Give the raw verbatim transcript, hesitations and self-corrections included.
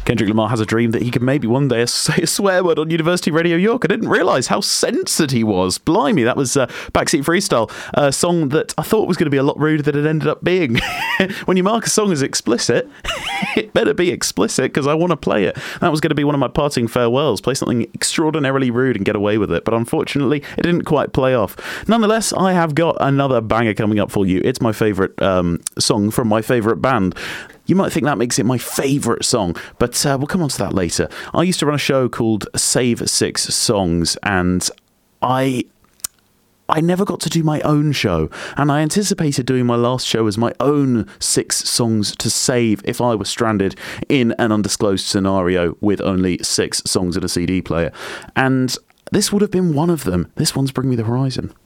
Kendrick Lamar has a dream that he could maybe one day say a swear word on University Radio York. I didn't realise how censored he was. Blimey, that was uh, Backseat Freestyle, a song that I thought was going to be a lot ruder than it ended up being. When you mark a song as explicit, it better be explicit because I want to play it. That was going to be one of my parting farewells, play something extraordinarily rude and get away with it. But unfortunately, it didn't quite play off. Nonetheless, I have got another banger coming up for you. It's my favourite um, song from my favourite band. You might think that makes it my favourite song, but uh, we'll come on to that later. I used to run a show called Save Six Songs, and I... I never got to do my own show, and I anticipated doing my last show as my own six songs to save if I were stranded in an undisclosed scenario with only six songs in a C D player. And this would have been one of them. This one's Bring Me the Horizon.